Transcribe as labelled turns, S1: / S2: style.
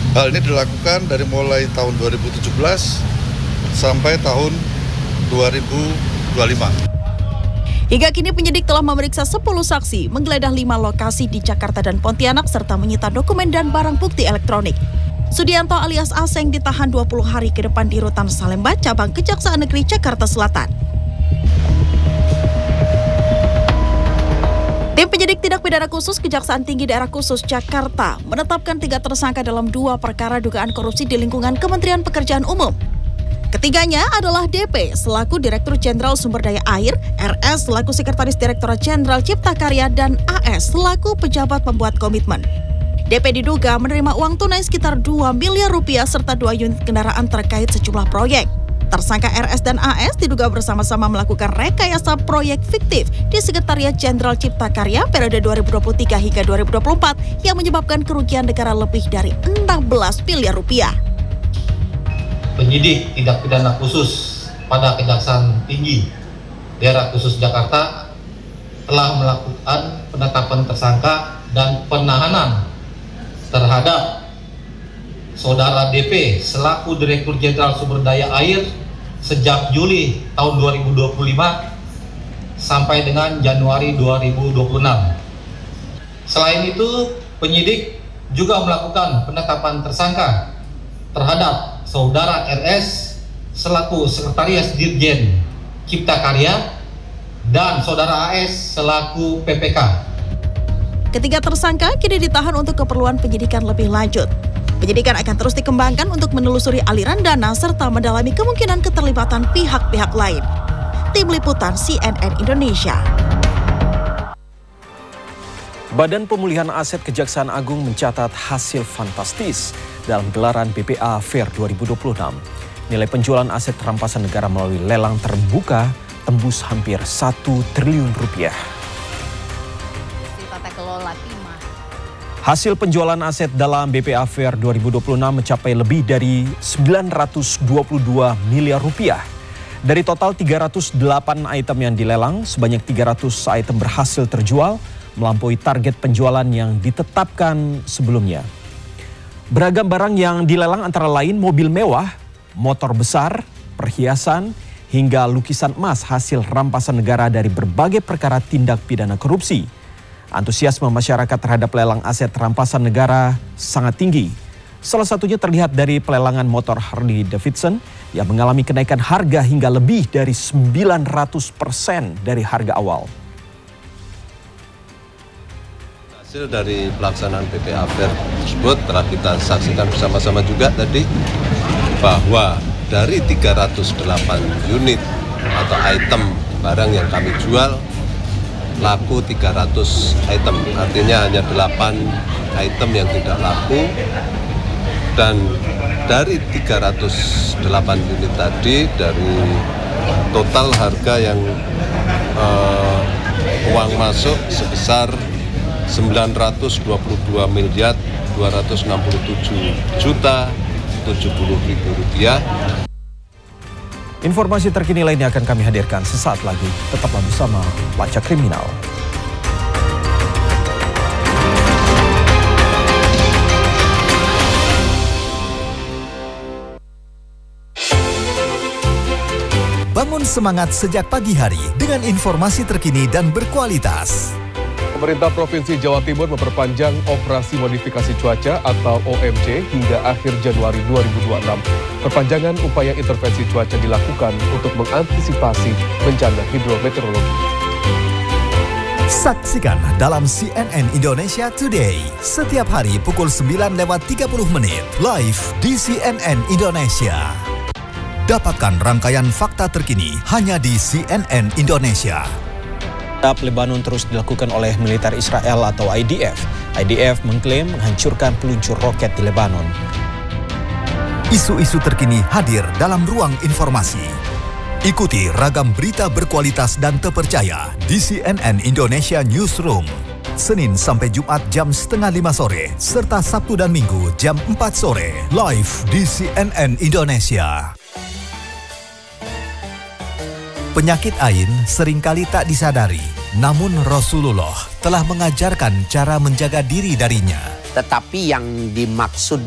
S1: Hal ini dilakukan dari mulai tahun 2017 sampai tahun 2025.
S2: Hingga kini penyidik telah memeriksa 10 saksi, menggeledah 5 lokasi di Jakarta dan Pontianak, serta menyita dokumen dan barang bukti elektronik. Sudianto alias Aseng ditahan 20 hari ke depan di Rutan Salemba, Cabang Kejaksaan Negeri Jakarta Selatan. Tim penyidik tindak pidana khusus Kejaksaan Tinggi Daerah Khusus Jakarta menetapkan 3 tersangka dalam 2 perkara dugaan korupsi di lingkungan Kementerian Pekerjaan Umum. Ketiganya adalah DP selaku Direktur Jenderal Sumber Daya Air, RS selaku Sekretaris Direktorat Jenderal Cipta Karya, dan AS selaku pejabat pembuat komitmen. DP diduga menerima uang tunai sekitar 2 miliar rupiah serta 2 unit kendaraan terkait sejumlah proyek. Tersangka RS dan AS diduga bersama-sama melakukan rekayasa proyek fiktif di Sekretariat Jenderal Cipta Karya periode 2023 hingga 2024 yang menyebabkan kerugian negara lebih dari 16 miliar rupiah.
S3: Penyidik tindak pidana khusus pada Kejaksaan Tinggi Daerah Khusus Jakarta telah melakukan penetapan tersangka dan penahanan terhadap Saudara DP selaku Direktur Jenderal Sumber Daya Air sejak Juli tahun 2025 sampai dengan Januari 2026. Selain itu, penyidik juga melakukan penetapan tersangka terhadap Saudara RS selaku Sekretaris Dirjen Cipta Karya dan Saudara AS selaku PPK.
S2: Ketiga tersangka kini ditahan untuk keperluan penyidikan lebih lanjut. Penyidikan akan terus dikembangkan untuk menelusuri aliran dana serta mendalami kemungkinan keterlibatan pihak-pihak lain. Tim Liputan CNN Indonesia.
S4: Badan Pemulihan Aset Kejaksaan Agung mencatat hasil fantastis dalam gelaran BPA Fair 2026. Nilai penjualan aset rampasan negara melalui lelang terbuka tembus hampir 1 triliun rupiah. Hasil penjualan aset dalam BPA Fair 2026 mencapai lebih dari 922 miliar rupiah. Dari total 308 item yang dilelang, sebanyak 300 item berhasil terjual, melampaui target penjualan yang ditetapkan sebelumnya. Beragam barang yang dilelang antara lain mobil mewah, motor besar, perhiasan, hingga lukisan emas hasil rampasan negara dari berbagai perkara tindak pidana korupsi. Antusiasme masyarakat terhadap lelang aset rampasan negara sangat tinggi. Salah satunya terlihat dari pelelangan motor Harley Davidson yang mengalami kenaikan harga hingga lebih dari 900% dari harga awal.
S5: Hasil dari pelaksanaan BPA Fair tersebut telah kita saksikan bersama-sama juga tadi bahwa dari 308 unit atau item barang yang kami jual laku 300 item, artinya hanya 8 item yang tidak laku, dan dari 308 unit tadi dari total harga yang uang masuk sebesar 922 miliar 267 juta 70.000 rupiah.
S4: Informasi terkini lainnya akan kami hadirkan sesaat lagi. Tetaplah bersama Lacak Kriminal.
S6: Bangun semangat sejak pagi hari dengan informasi terkini dan berkualitas.
S7: Pemerintah Provinsi Jawa Timur memperpanjang operasi modifikasi cuaca atau OMC hingga akhir Januari 2026. Perpanjangan upaya intervensi cuaca dilakukan untuk mengantisipasi bencana hidrometeorologi.
S6: Saksikan dalam CNN Indonesia Today setiap hari pukul 9:30 live di CNN Indonesia. Dapatkan rangkaian fakta terkini hanya di CNN Indonesia.
S4: Lebanon terus dilakukan oleh militer Israel atau IDF. IDF mengklaim menghancurkan peluncur roket di Lebanon.
S6: Isu-isu terkini hadir dalam ruang informasi. Ikuti ragam berita berkualitas dan terpercaya di CNN Indonesia Newsroom. Senin sampai Jumat jam 4:30 sore, serta Sabtu dan Minggu jam 4 sore, live di CNN Indonesia. Penyakit AIN seringkali tak disadari, namun Rasulullah telah mengajarkan cara menjaga diri darinya.
S8: Tetapi yang dimaksud